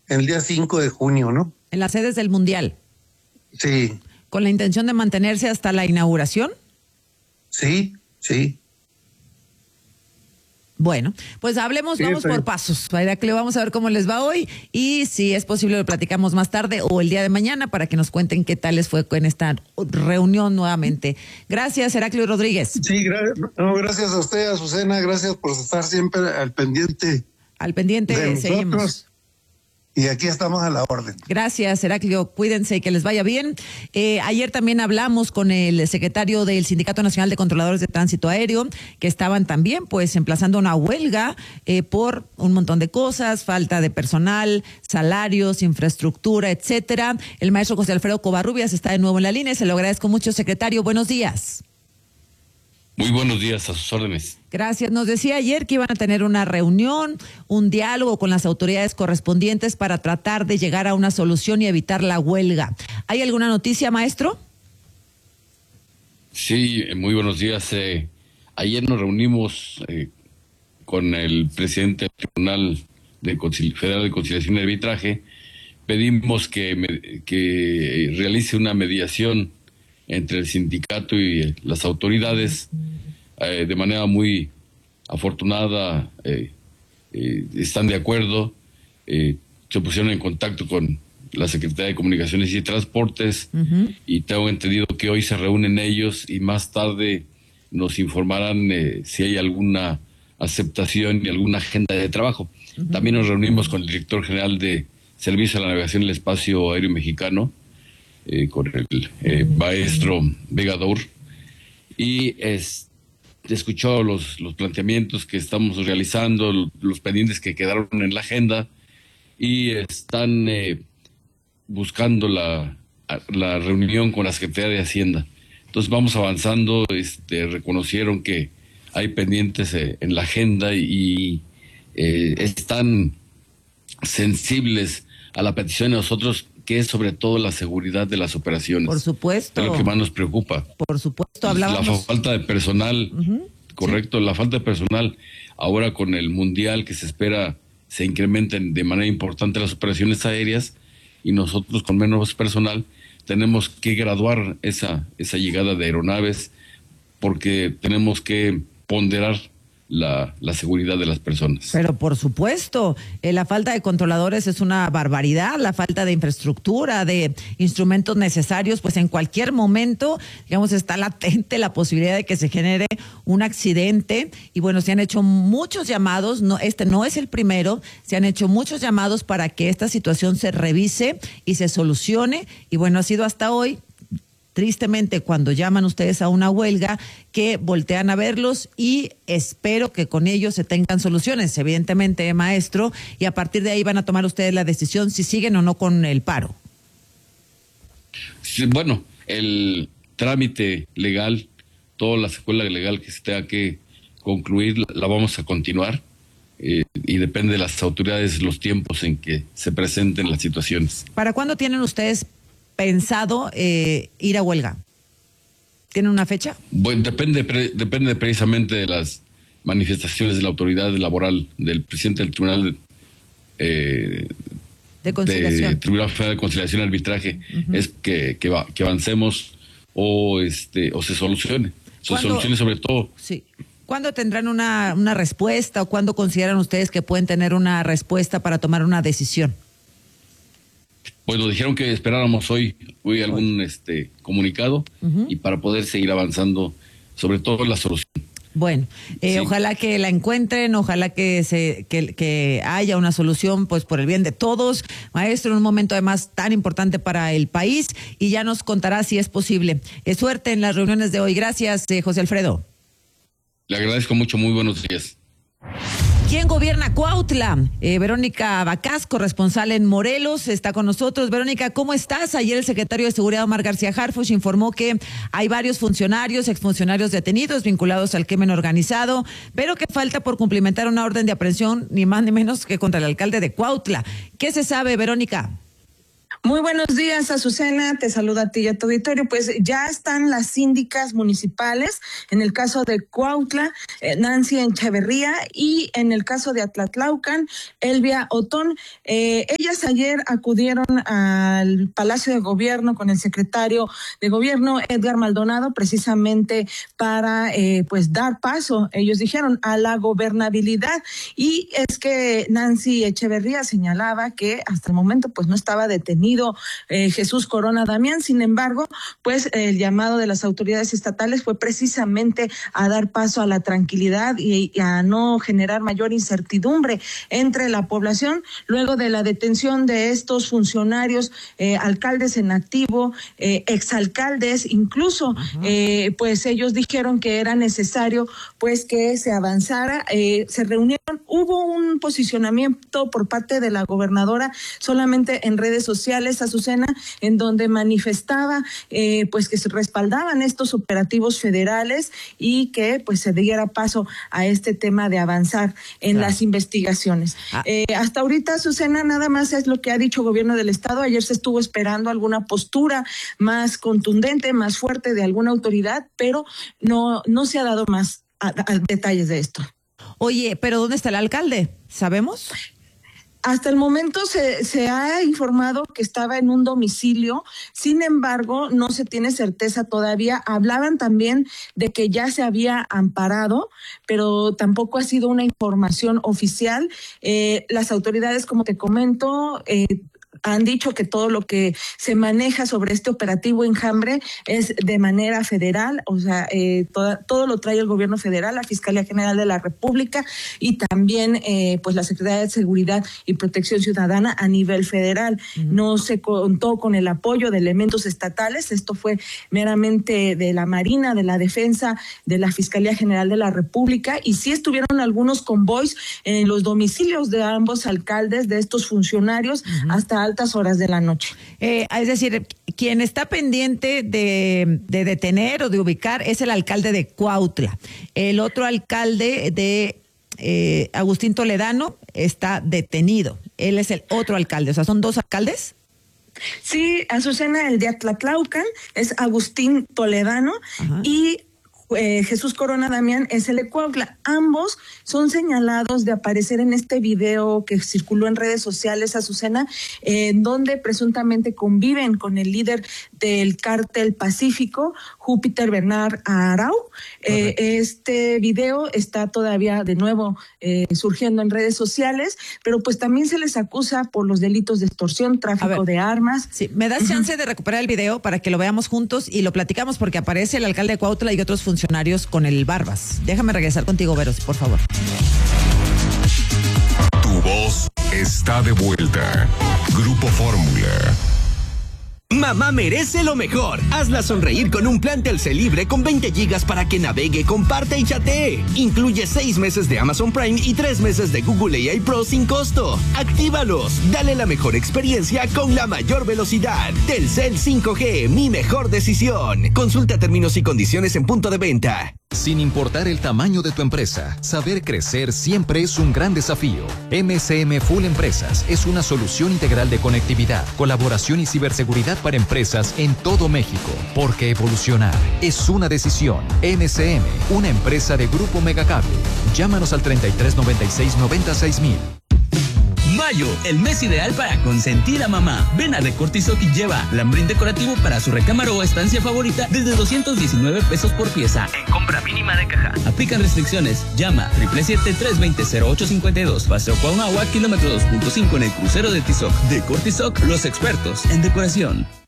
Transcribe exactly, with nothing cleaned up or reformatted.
el día cinco de junio, ¿no? En las sedes del Mundial. Sí. ¿Con la intención de mantenerse hasta la inauguración? Sí, sí. Bueno, pues hablemos, sí, vamos por pasos. Heraclio, vamos a ver cómo les va hoy y si es posible lo platicamos más tarde o el día de mañana para que nos cuenten qué tal les fue en esta reunión nuevamente. Gracias, Heraclio Rodríguez. Sí, gra- no, gracias a usted, Azucena, gracias por estar siempre al pendiente. Al pendiente de seguimos. Nosotros. Y aquí estamos a la orden. Gracias, Heraclio. Cuídense y que les vaya bien. Eh, ayer también hablamos con el secretario del Sindicato Nacional de Controladores de Tránsito Aéreo, que estaban también pues emplazando una huelga eh, por un montón de cosas, falta de personal, salarios, infraestructura, etcétera. El maestro José Alfredo Covarrubias está de nuevo en la línea. Se lo agradezco mucho, secretario. Buenos días. Muy buenos días, a sus órdenes. Gracias. Nos decía ayer que iban a tener una reunión, un diálogo con las autoridades correspondientes para tratar de llegar a una solución y evitar la huelga. ¿Hay alguna noticia, maestro? Sí, muy buenos días. Eh, ayer nos reunimos eh, con el presidente del Tribunal de Concil- Federal de Conciliación y Arbitraje. Pedimos que, me, que realice una mediación entre el sindicato y las autoridades. Eh, de manera muy afortunada eh, eh, están de acuerdo, eh, se pusieron en contacto con la Secretaría de Comunicaciones y Transportes, uh-huh. y tengo entendido que hoy se reúnen ellos y más tarde nos informarán eh, si hay alguna aceptación y alguna agenda de trabajo. Uh-huh. También nos reunimos con el director general de Servicio a la Navegación del Espacio Aéreo Mexicano, eh, con el eh, maestro Vegador, y es, escuchó los, los planteamientos que estamos realizando, los pendientes que quedaron en la agenda, y están eh, buscando la, la reunión con la Secretaría de Hacienda. Entonces vamos avanzando. Este, reconocieron que hay pendientes eh, en la agenda y eh, están sensibles a la petición de nosotros, que es sobre todo la seguridad de las operaciones. Por supuesto. Es lo que más nos preocupa. Por supuesto, hablábamos. La falta de personal, uh-huh. correcto, sí. La falta de personal. Ahora con el Mundial que se espera se incrementen de manera importante las operaciones aéreas, y nosotros con menos personal tenemos que graduar esa, esa llegada de aeronaves, porque tenemos que ponderar La, la seguridad de las personas. Pero por supuesto, eh, la falta de controladores es una barbaridad, la falta de infraestructura, de instrumentos necesarios, pues en cualquier momento, digamos, está latente la posibilidad de que se genere un accidente. Y bueno, se han hecho muchos llamados, no, este no es el primero, se han hecho muchos llamados para que esta situación se revise y se solucione. Y bueno, ha sido hasta hoy, tristemente, cuando llaman ustedes a una huelga, que voltean a verlos, y espero que con ellos se tengan soluciones, evidentemente, maestro, y a partir de ahí van a tomar ustedes la decisión si siguen o no con el paro. Sí, bueno, el trámite legal, toda la secuela legal que se tenga que concluir, la, la vamos a continuar, eh, y depende de las autoridades los tiempos en que se presenten las situaciones. ¿Para cuándo tienen ustedes pensado eh, ir a huelga? ¿Tienen una fecha? Bueno, depende, pre, depende precisamente de las manifestaciones de la autoridad laboral, del presidente del Tribunal eh, de Conciliación, de Tribunal Federal de Conciliación y Arbitraje, uh-huh. es que, que, va, que avancemos o este o se solucione, se solucione sobre todo. Sí. ¿Cuándo tendrán una, una respuesta, o cuándo consideran ustedes que pueden tener una respuesta para tomar una decisión? Pues nos dijeron que esperáramos hoy, hoy algún este comunicado, uh-huh. y para poder seguir avanzando, sobre todo la solución. Bueno, eh, sí. Ojalá que la encuentren, ojalá que se que, que haya una solución, pues por el bien de todos. Maestro, en un momento además tan importante para el país, y ya nos contará si es posible. Eh, suerte en las reuniones de hoy. Gracias, eh, José Alfredo. Le agradezco mucho, muy buenos días. ¿Quién gobierna Cuautla? Eh, Verónica Bacás, corresponsal en Morelos, está con nosotros. Verónica, ¿cómo estás? Ayer el secretario de Seguridad, Omar García Harfuch, informó que hay varios funcionarios, exfuncionarios detenidos vinculados al crimen organizado, pero que falta por cumplimentar una orden de aprehensión, ni más ni menos que contra el alcalde de Cuautla. ¿Qué se sabe, Verónica? Muy buenos días, Azucena, te saluda a ti y a tu auditorio. Pues ya están las síndicas municipales, en el caso de Cuautla, eh, Nancy Echeverría, y en el caso de Atlatlaucan, Elvia Otón. Eh, ellas ayer acudieron al Palacio de Gobierno con el secretario de Gobierno, Edgar Maldonado, precisamente para eh, pues dar paso, ellos dijeron, a la gobernabilidad. Y es que Nancy Echeverría señalaba que hasta el momento pues no estaba detenido Eh, Jesús Corona Damián. Sin embargo, pues el llamado de las autoridades estatales fue precisamente a dar paso a la tranquilidad y, y a no generar mayor incertidumbre entre la población luego de la detención de estos funcionarios, eh, alcaldes en activo, eh, exalcaldes, incluso, eh, pues ellos dijeron que era necesario pues que se avanzara, eh, se reunieron, hubo un posicionamiento por parte de la gobernadora solamente en redes sociales, Azucena, en donde manifestaba eh, pues que se respaldaban estos operativos federales y que pues se diera paso a este tema de avanzar en claro. las investigaciones. Ah. Eh, hasta ahorita, Azucena, nada más es lo que ha dicho el gobierno del estado. Ayer se estuvo esperando alguna postura más contundente, más fuerte de alguna autoridad, pero no, no se ha dado más a, a detalles de esto. Oye, pero ¿dónde está el alcalde? ¿Sabemos? Hasta el momento se, se ha informado que estaba en un domicilio, sin embargo, no se tiene certeza todavía. Hablaban también de que ya se había amparado, pero tampoco ha sido una información oficial. Eh, las autoridades, como te comento, eh, han dicho que todo lo que se maneja sobre este operativo Enjambre es de manera federal, o sea, eh, toda, todo lo trae el gobierno federal, la Fiscalía General de la República y también eh, pues la Secretaría de Seguridad y Protección Ciudadana a nivel federal. Uh-huh. No se contó con el apoyo de elementos estatales, esto fue meramente de la Marina, de la Defensa, de la Fiscalía General de la República, y sí estuvieron algunos convoys en los domicilios de ambos alcaldes, de estos funcionarios, uh-huh. hasta altas horas de la noche. Eh, es decir, quien está pendiente de, de detener o de ubicar es el alcalde de Cuautla. El otro alcalde de eh, Agustín Toledano está detenido. Él es el otro alcalde. O sea, ¿son dos alcaldes? Sí, Azucena, el de Atlatlaucan es Agustín Toledano. Ajá. Y Eh, Jesús Corona Damián es el de Cuautla. Ambos son señalados de aparecer en este video que circuló en redes sociales, Azucena, eh, en donde presuntamente conviven con el líder del cártel Pacífico, Júpiter Bernard Arau. Eh, este video está todavía de nuevo eh, surgiendo en redes sociales, pero pues también se les acusa por los delitos de extorsión, tráfico de armas. Sí, ¿me das uh-huh. chance de recuperar el video para que lo veamos juntos y lo platicamos? Porque aparece el alcalde de Cuautla y otros funcionarios funcionarios con el Barbas. Déjame regresar contigo, Veros, por favor. Tu voz está de vuelta. Grupo Fórmula. Mamá merece lo mejor. Hazla sonreír con un plan Telcel libre con veinte gigas para que navegue, comparte y chatee. Incluye seis meses de Amazon Prime y tres meses de Google A I Pro sin costo. Actívalos. Dale la mejor experiencia con la mayor velocidad. Telcel cinco G, mi mejor decisión. Consulta términos y condiciones en punto de venta. Sin importar el tamaño de tu empresa, saber crecer siempre es un gran desafío. M S M Full Empresas es una solución integral de conectividad, colaboración y ciberseguridad para empresas en todo México. Porque evolucionar es una decisión. M S M, una empresa de Grupo Megacable. Llámanos al treinta y tres noventa y seis noventa y seis mil. Mayo, el mes ideal para consentir a mamá. Ven a Recortizoc y lleva lambrín decorativo para su recámara o estancia favorita desde doscientos diecinueve pesos por pieza. En compra mínima de caja. Aplican restricciones. Llama siete siete siete, tres dos cero, cero ocho cinco dos. Paseo Cuauhnáhuac, kilómetro dos punto cinco en el crucero de Tizoc. Decortizoc, los expertos en decoración.